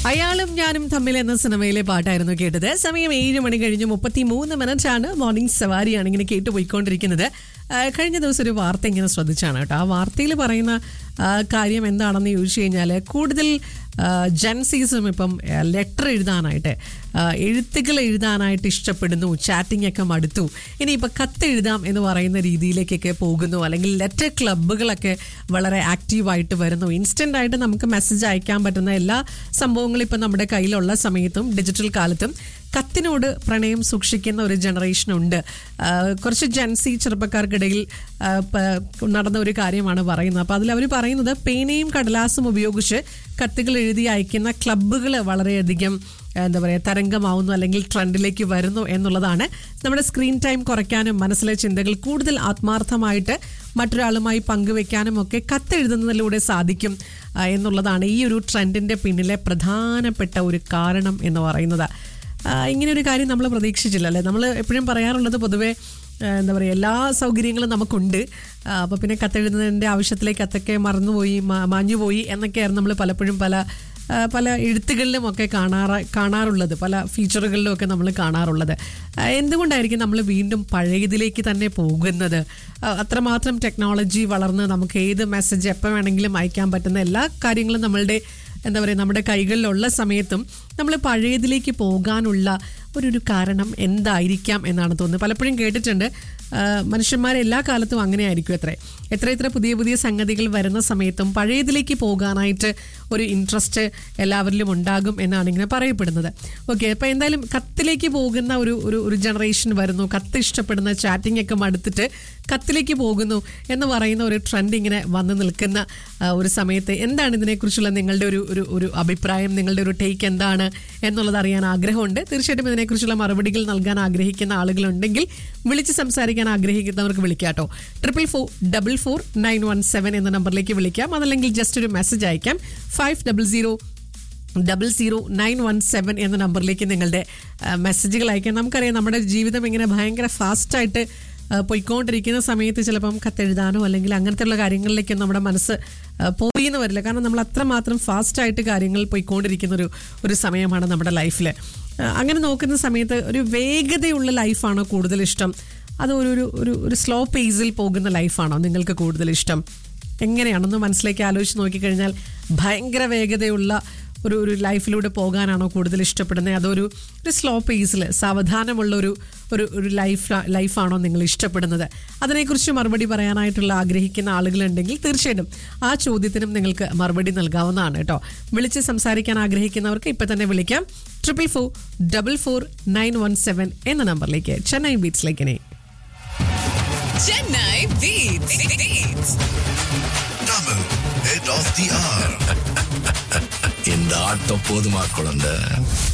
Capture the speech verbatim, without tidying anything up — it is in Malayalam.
അയാളും ഞാനും തമ്മിൽ എന്ന സിനിമയിലെ പാട്ടായിരുന്നു കേട്ടത്. സമയം ഏഴ് മണി കഴിഞ്ഞ് മുപ്പത്തി മൂന്ന് മിനിറ്റ് ആണ്. മോർണിംഗ് സവാരിയാണ് ഇങ്ങനെ കേട്ടു പോയിക്കൊണ്ടിരിക്കുന്നത്. കഴിഞ്ഞ ദിവസം ഒരു വാർത്ത ഇങ്ങനെ ശ്രദ്ധിച്ചാണ് കേട്ടോ. ആ വാർത്തയിൽ പറയുന്ന കാര്യം എന്താണെന്ന് ചോദിച്ചു കഴിഞ്ഞാൽ, കൂടുതൽ ജെൻസീസും ഇപ്പം ലെറ്റർ എഴുതാനായിട്ട്, എഴുത്തുകൾ എഴുതാനായിട്ട് ഇഷ്ടപ്പെടുന്നു. ചാറ്റിംഗ് ഒക്കെ മടുത്തു. ഇനിയിപ്പോൾ കത്ത് എഴുതാം എന്ന് പറയുന്ന രീതിയിലേക്കൊക്കെ പോകുന്നു. അല്ലെങ്കിൽ ലെറ്റർ ക്ലബ്ബുകളൊക്കെ വളരെ ആക്റ്റീവായിട്ട് വരുന്നു. ഇൻസ്റ്റൻ്റ് ആയിട്ട് നമുക്ക് മെസ്സേജ് അയക്കാൻ പറ്റുന്ന എല്ലാ സംഭവങ്ങളും ഇപ്പം നമ്മുടെ കയ്യിലുള്ള സമയത്തും ഡിജിറ്റൽ കാലത്തും കത്തിനോട് പ്രണയം സൂക്ഷിക്കുന്ന ഒരു ജനറേഷനുണ്ട്. കുറച്ച് ജെൻസി ചെറുപ്പക്കാർക്കിടയിൽ നടന്ന ഒരു കാര്യമാണ് പറയുന്നത്. അപ്പോൾ അതിൽ അവർ പറയുന്നത്, പേനയും കടലാസും ഉപയോഗിച്ച് കത്തുകൾ എഴുതി അയക്കുന്ന ക്ലബ്ബുകൾ വളരെയധികം എന്താ പറയുക തരംഗമാവുന്നു, അല്ലെങ്കിൽ ട്രെൻഡിലേക്ക് വരുന്നു എന്നുള്ളതാണ്. നമ്മുടെ സ്ക്രീൻ ടൈം കുറയ്ക്കാനും മനസ്സിലെ ചിന്തകൾ കൂടുതൽ ആത്മാർത്ഥമായിട്ട് മറ്റൊരാളുമായി പങ്കുവെക്കാനും ഒക്കെ കത്തെഴുതുന്നതിലൂടെ സാധിക്കും എന്നുള്ളതാണ് ഈ ഒരു ട്രെൻഡിൻ്റെ പിന്നിലെ പ്രധാനപ്പെട്ട ഒരു കാരണം എന്ന് പറയുന്നത്. ഇങ്ങനെ ഒരു കാര്യം നമ്മൾ പ്രതീക്ഷിച്ചില്ല അല്ലേ. നമ്മൾ എപ്പോഴും പറയാറുള്ളത് പൊതുവേ എന്താ പറയുക, എല്ലാ സൗകര്യങ്ങളും നമുക്കുണ്ട്, അപ്പോൾ പിന്നെ കത്തെഴുതുന്നതിൻ്റെ ആവശ്യത്തിലേക്ക് കത്തൊക്കെ മറന്നുപോയി, മാഞ്ഞുപോയി എന്നൊക്കെയായിരുന്നു നമ്മൾ പലപ്പോഴും പല പല എഴുത്തുകളിലും ഒക്കെ കാണാറ് കാണാറുള്ളത് പല ഫീച്ചറുകളിലും ഒക്കെ നമ്മൾ കാണാറുള്ളത്. എന്തുകൊണ്ടായിരിക്കും നമ്മൾ വീണ്ടും പഴയതിലേക്ക് തന്നെ പോകുന്നത്? അത്രമാത്രം ടെക്നോളജി വളർന്ന് നമുക്ക് ഏത് മെസ്സേജ് എപ്പോൾ വേണമെങ്കിലും അയക്കാൻ പറ്റുന്ന എല്ലാ കാര്യങ്ങളും നമ്മളുടെ എന്താ പറയുക നമ്മുടെ കൈകളിലുള്ള സമയത്തും നമ്മൾ പഴയതിലേക്ക് പോകാനുള്ള ഒരു ഒരു കാരണം എന്തായിരിക്കാം എന്നാണ് തോന്നുന്നത്. പലപ്പോഴും കേട്ടിട്ടുണ്ട്, മനുഷ്യന്മാർ എല്ലാ കാലത്തും അങ്ങനെ ആയിരിക്കും അത്രേ. എത്ര എത്ര പുതിയ പുതിയ സംഗതികൾ വരുന്ന സമയത്തും പഴയതിലേക്ക് പോകാനായിട്ട് ഒരു ഇൻട്രസ്റ്റ് എല്ലാവരിലും ഉണ്ടാകും എന്നാണ് ഇങ്ങനെ പറയപ്പെടുന്നത്. ഓക്കെ, അപ്പോൾ എന്തായാലും കത്തിലേക്ക് പോകുന്ന ഒരു ഒരു ഒരു ജനറേഷൻ വരുന്നു. കത്ത് ഇഷ്ടപ്പെടുന്ന, ചാറ്റിംഗ് ഒക്കെ മടുത്തിട്ട് കത്തിലേക്ക് പോകുന്നു എന്ന് പറയുന്ന ഒരു ട്രെൻഡ് ഇങ്ങനെ വന്നു നിൽക്കുന്ന ഒരു സമയത്ത് എന്താണ് ഇതിനെക്കുറിച്ചുള്ള നിങ്ങളുടെ ഒരു ഒരു ഒരു അഭിപ്രായം, നിങ്ങളുടെ ഒരു ടേക്ക് എന്താണ് എന്നുള്ളത് അറിയാൻ ആഗ്രഹമുണ്ട്. തീർച്ചയായിട്ടും ഇതിനെക്കുറിച്ചുള്ള മറുപടികൾ നൽകാൻ ആഗ്രഹിക്കുന്ന ആളുകളുണ്ടെങ്കിൽ, വിളിച്ച് സംസാരിക്കാൻ ആഗ്രഹിക്കുന്നവർക്ക് വിളിക്കാട്ടോ. Triple four double four nine one seven എന്ന നമ്പറിലേക്ക് വിളിക്കാം. അതല്ലെങ്കിൽ ജസ്റ്റ് ഒരു മെസ്സേജ് അയക്കാം. Five double zero double zero nine one seven എന്ന നമ്പറിലേക്ക് നിങ്ങളുടെ മെസ്സേജുകൾ അയക്കാം. നമുക്കറിയാം, നമ്മുടെ ജീവിതം ഇങ്ങനെ ഭയങ്കര ഫാസ്റ്റായിട്ട് പോയിക്കൊണ്ടിരിക്കുന്ന സമയത്ത് ചിലപ്പം കത്തെഴുതാനോ അല്ലെങ്കിൽ അങ്ങനത്തെയുള്ള കാര്യങ്ങളിലേക്കും നമ്മുടെ മനസ്സ് പോയി എന്ന് വരില്ല. കാരണം നമ്മൾ അത്രമാത്രം ഫാസ്റ്റായിട്ട് കാര്യങ്ങൾ പോയിക്കൊണ്ടിരിക്കുന്ന ഒരു ഒരു സമയമാണ് നമ്മുടെ ലൈഫിൽ. അങ്ങനെ നോക്കുന്ന സമയത്ത് ഒരു വേഗതയുള്ള ലൈഫാണോ കൂടുതൽ ഇഷ്ടം, അത് ഒരു ഒരു ഒരു സ്ലോ പേസിൽ പോകുന്ന ലൈഫാണോ നിങ്ങൾക്ക് കൂടുതൽ ഇഷ്ടം? എങ്ങനെയാണെന്ന് മനസ്സിലേക്ക് ആലോചിച്ച് നോക്കിക്കഴിഞ്ഞാൽ ഭയങ്കര വേഗതയുള്ള ഒരു ഒരു ലൈഫിലൂടെ പോകാനാണോ കൂടുതൽ ഇഷ്ടപ്പെടുന്നത്, അതൊരു ഒരു സ്ലോ പേസിൽ സാവധാനമുള്ള ഒരു ഒരു ഒരു ലൈഫ് ലൈഫാണോ നിങ്ങൾ ഇഷ്ടപ്പെടുന്നത്? അതിനെക്കുറിച്ച് മറുപടി പറയാനായിട്ടുള്ള ആഗ്രഹിക്കുന്ന ആളുകളുണ്ടെങ്കിൽ തീർച്ചയായിട്ടും ആ ചോദ്യത്തിനും നിങ്ങൾക്ക് മറുപടി നൽകാവുന്നതാണ് കേട്ടോ. വിളിച്ച് സംസാരിക്കാൻ ആഗ്രഹിക്കുന്നവർക്ക് ഇപ്പം തന്നെ വിളിക്കാം. Triple four double four nine one seven എന്ന നമ്പറിലേക്ക്. Chennai ബീറ്റ്സിലേക്ക്. Chennai Beats. Beats. Double head of the hour. இந்த ஆட்டம் போதுமா குழந்தை?